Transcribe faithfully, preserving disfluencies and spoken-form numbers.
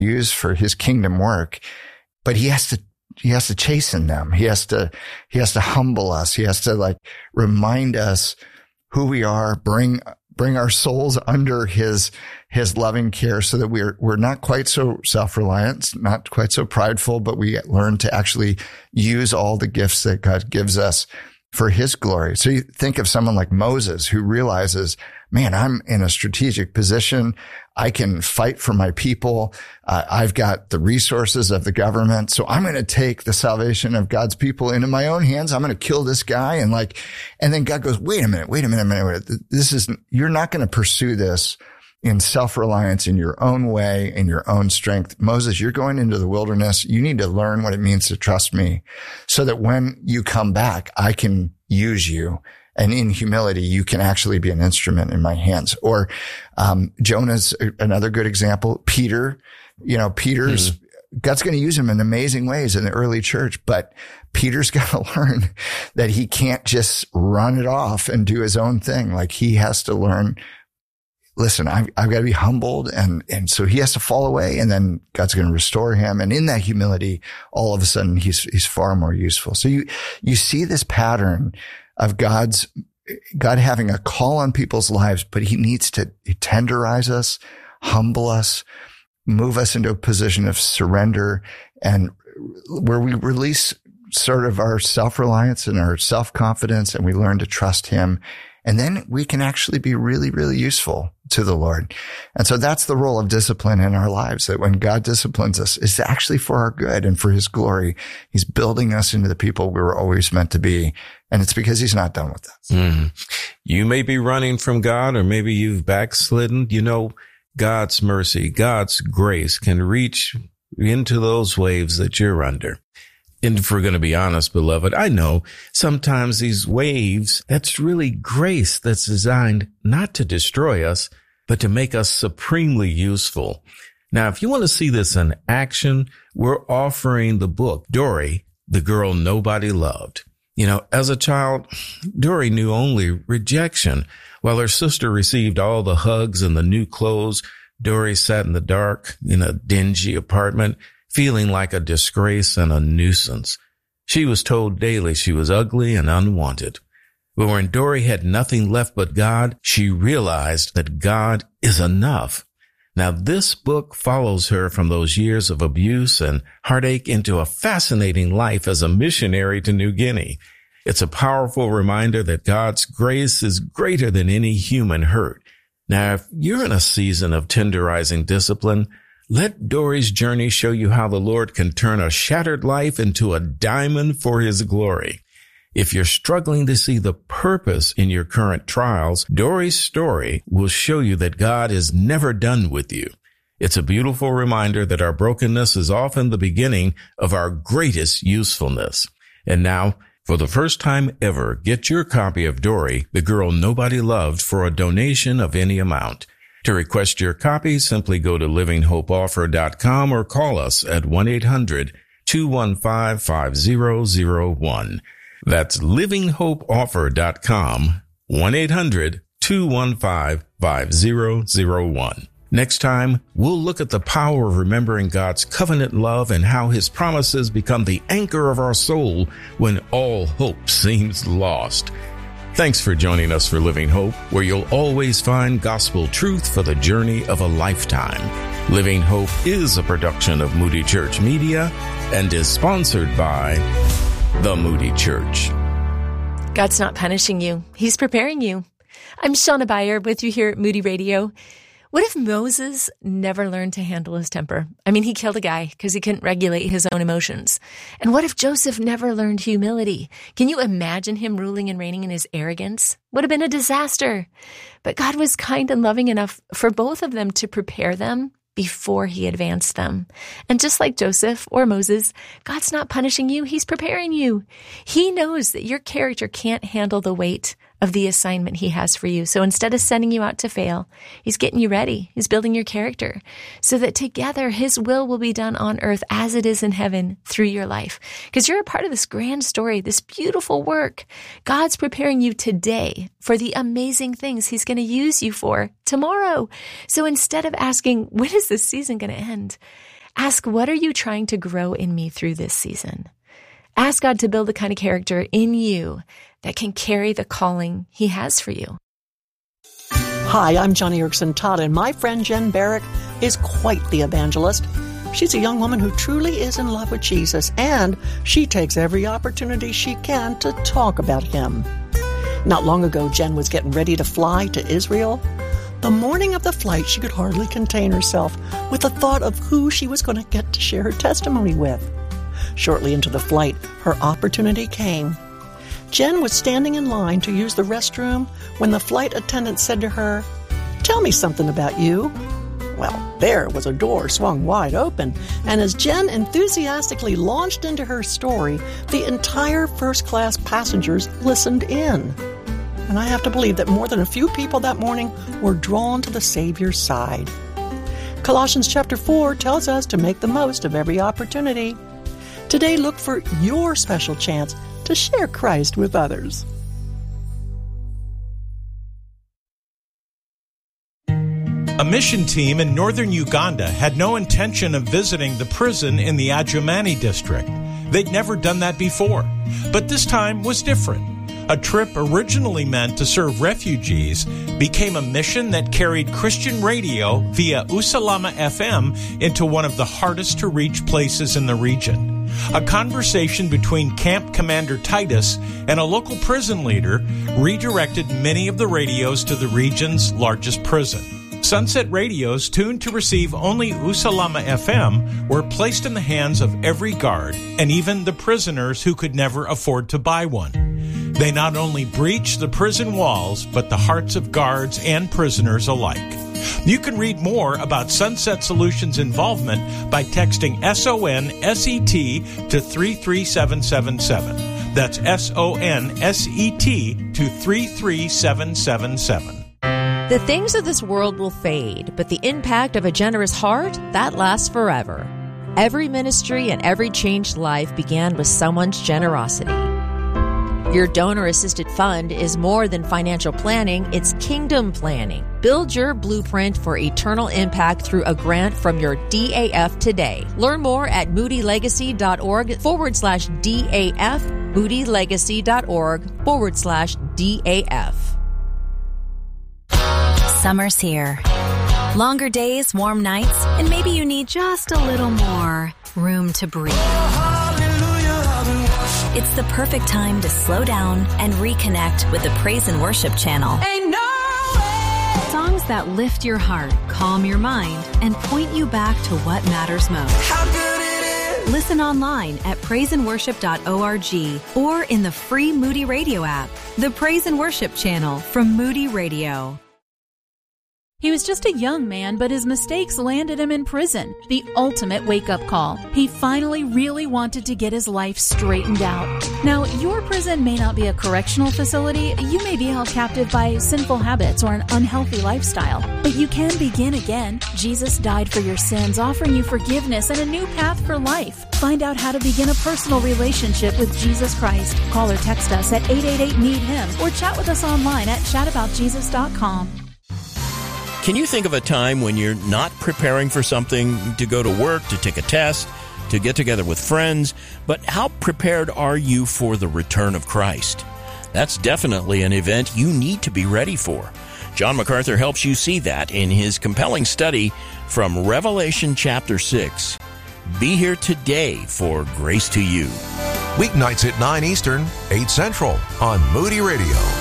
use for his kingdom work, but he has to, he has to chasten them. He has to, he has to humble us. He has to like remind us who we are, bring, bring our souls under his, his loving care so that we're, we're not quite so self-reliant, not quite so prideful, but we learn to actually use all the gifts that God gives us for his glory. So you think of someone like Moses who realizes, man, I'm in a strategic position. I can fight for my people. Uh, I've got the resources of the government. So I'm going to take the salvation of God's people into my own hands. I'm going to kill this guy. And like, and then God goes, wait a minute, wait a minute, a minute. Wait, this is, you're not going to pursue this in self-reliance, in your own way, in your own strength. Moses, you're going into the wilderness. You need to learn what it means to trust me so that when you come back, I can use you. And in humility, you can actually be an instrument in my hands. Or, um, Jonah's another good example. Peter, you know, Peter's, mm-hmm. God's going to use him in amazing ways in the early church, but Peter's got to learn that he can't just run it off and do his own thing. Like he has to learn, listen, I've, I've got to be humbled. And, and so he has to fall away and then God's going to restore him. And in that humility, all of a sudden he's, he's far more useful. So you, you see this pattern of God's, God having a call on people's lives, but he needs to tenderize us, humble us, move us into a position of surrender and where we release sort of our self-reliance and our self-confidence and we learn to trust him. And then we can actually be really, really useful to the Lord. And so that's the role of discipline in our lives, that when God disciplines us, it's actually for our good and for his glory. He's building us into the people we were always meant to be. And it's because he's not done with us. Mm. You may be running from God, or maybe you've backslidden. You know, God's mercy, God's grace can reach into those waves that you're under. And if we're going to be honest, beloved, I know sometimes these waves, that's really grace that's designed not to destroy us, but to make us supremely useful. Now, if you want to see this in action, we're offering the book, Dory, the Girl Nobody Loved. You know, as a child, Dory knew only rejection. While her sister received all the hugs and the new clothes, Dory sat in the dark in a dingy apartment, feeling like a disgrace and a nuisance. She was told daily she was ugly and unwanted. But when Dory had nothing left but God, she realized that God is enough. Now, this book follows her from those years of abuse and heartache into a fascinating life as a missionary to New Guinea. It's a powerful reminder that God's grace is greater than any human hurt. Now, if you're in a season of tenderizing discipline, let Dory's journey show you how the Lord can turn a shattered life into a diamond for his glory. If you're struggling to see the purpose in your current trials, Dory's story will show you that God is never done with you. It's a beautiful reminder that our brokenness is often the beginning of our greatest usefulness. And now, for the first time ever, get your copy of Dory, the Girl Nobody Loved, for a donation of any amount. To request your copy, simply go to living hope offer dot com or call us at one eight hundred two one five five zero zero one. That's living hope offer dot com, one eight hundred two one five five zero zero one. Next time, we'll look at the power of remembering God's covenant love and how his promises become the anchor of our soul when all hope seems lost. Thanks for joining us for Living Hope, where you'll always find gospel truth for the journey of a lifetime. Living Hope is a production of Moody Church Media and is sponsored by The Moody Church. God's not punishing you. He's preparing you. I'm Shauna Beyer with you here at Moody Radio. What if Moses never learned to handle his temper? I mean, he killed a guy because he couldn't regulate his own emotions. And what if Joseph never learned humility? Can you imagine him ruling and reigning in his arrogance? Would have been a disaster. But God was kind and loving enough for both of them to prepare them before he advanced them. And just like Joseph or Moses, God's not punishing you. He's preparing you. He knows that your character can't handle the weight of the assignment he has for you. So instead of sending you out to fail, he's getting you ready. He's building your character so that together his will will be done on earth as it is in heaven through your life. Because you're a part of this grand story, this beautiful work. God's preparing you today for the amazing things he's going to use you for tomorrow. So instead of asking, when is this season going to end? Ask, what are you trying to grow in me through this season? Ask God to build the kind of character in you that can carry the calling He has for you. Hi, I'm Johnny Erickson Todd, and my friend Jen Barrick is quite the evangelist. She's a young woman who truly is in love with Jesus, and she takes every opportunity she can to talk about Him. Not long ago, Jen was getting ready to fly to Israel. The morning of the flight, she could hardly contain herself with the thought of who she was going to get to share her testimony with. Shortly into the flight, her opportunity came. Jen was standing in line to use the restroom when the flight attendant said to her, "Tell me something about you." Well, there was a door swung wide open, and as Jen enthusiastically launched into her story, the entire first-class passengers listened in. And I have to believe that more than a few people that morning were drawn to the Savior's side. Colossians chapter four tells us to make the most of every opportunity. Today, look for your special chance to share Christ with others. A mission team in northern Uganda had no intention of visiting the prison in the Adjumani district. They'd never done that before, but this time was different. A trip originally meant to serve refugees became a mission that carried Christian radio via Usalama F M into one of the hardest to reach places in the region. A conversation between Camp Commander Titus and a local prison leader redirected many of the radios to the region's largest prison. Sunset radios tuned to receive only Usalama F M were placed in the hands of every guard and even the prisoners who could never afford to buy one. They not only breached the prison walls, but the hearts of guards and prisoners alike. You can read more about Sunset Solutions' involvement by texting S O N S E T to three three seven seven seven. That's S O N S E T to three three seven seven seven. The things of this world will fade, but the impact of a generous heart, that lasts forever. Every ministry and every changed life began with someone's generosity. Your donor-assisted fund is more than financial planning, it's kingdom planning. Build your blueprint for eternal impact through a grant from your D A F today. Learn more at moodylegacy.org forward slash DAF, moodylegacy.org forward slash DAF. Summer's here. Longer days, warm nights, and maybe you need just a little more room to breathe. It's the perfect time to slow down and reconnect with the Praise and Worship channel. Ain't no way. Songs that lift your heart, calm your mind, and point you back to what matters most. How good it is. Listen online at praise and worship dot org or in the free Moody Radio app. The Praise and Worship channel from Moody Radio. He was just a young man, but his mistakes landed him in prison. The ultimate wake-up call. He finally really wanted to get his life straightened out. Now, your prison may not be a correctional facility. You may be held captive by sinful habits or an unhealthy lifestyle. But you can begin again. Jesus died for your sins, offering you forgiveness and a new path for life. Find out how to begin a personal relationship with Jesus Christ. Call or text us at eight eight eight, need him or chat with us online at chat about jesus dot com. Can you think of a time when you're not preparing for something, to go to work, to take a test, to get together with friends, but how prepared are you for the return of Christ? That's definitely an event you need to be ready for. John MacArthur helps you see that in his compelling study from Revelation chapter six. Be here today for Grace to You. Weeknights at nine Eastern, eight Central on Moody Radio.